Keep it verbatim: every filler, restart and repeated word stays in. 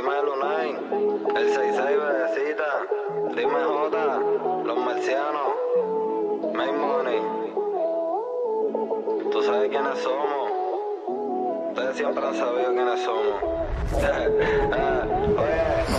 Dímelo, Nine, el seis seis, bebecita. Dime, J, los marcianos. Make Money. Tú sabes quiénes somos. Ustedes siempre han sabido quiénes somos. Ah, oye.